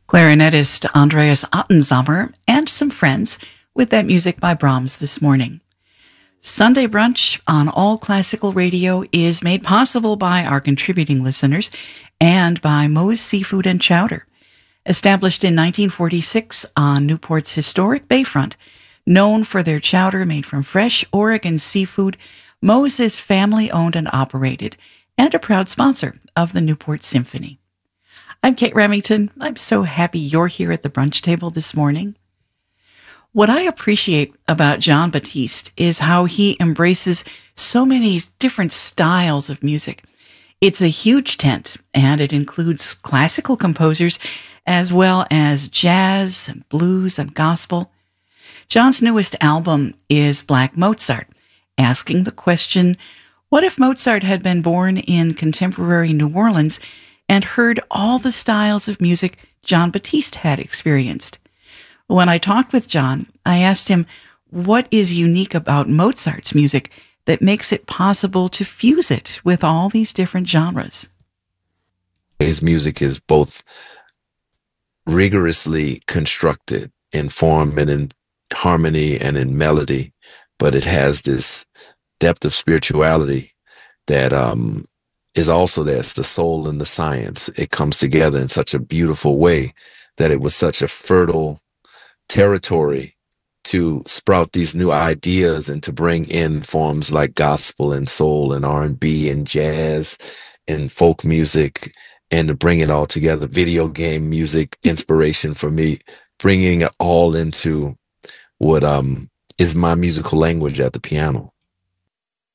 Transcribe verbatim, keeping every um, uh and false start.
Clarinetist Andreas Ottensammer and some friends with that music by Brahms this morning. Sunday Brunch on All Classical Radio is made possible by our contributing listeners and by Moe's Seafood and Chowder. Established in nineteen forty-six on Newport's historic bayfront, known for their chowder made from fresh Oregon seafood, Moe's is family-owned and operated, and a proud sponsor of the Newport Symphony. I'm Kate Remington. I'm so happy you're here at the brunch table this morning. What I appreciate about Jon Batiste is how he embraces so many different styles of music. It's a huge tent, and it includes classical composers as well as jazz and blues and gospel. Jon's newest album is Black Mozart, asking the question, what if Mozart had been born in contemporary New Orleans and heard all the styles of music Jon Batiste had experienced? When I talked with Jon, I asked him what is unique about Mozart's music that makes it possible to fuse it with all these different genres. His music is both rigorously constructed in form and in harmony and in melody, but it has this depth of spirituality that um, is also there. It's the soul and the science. It comes together in such a beautiful way that it was such a fertile territory to sprout these new ideas and to bring in forms like gospel and soul and R and B and jazz and folk music, and to bring it all together. Video game music inspiration for me, bringing it all into what um is my musical language at the piano.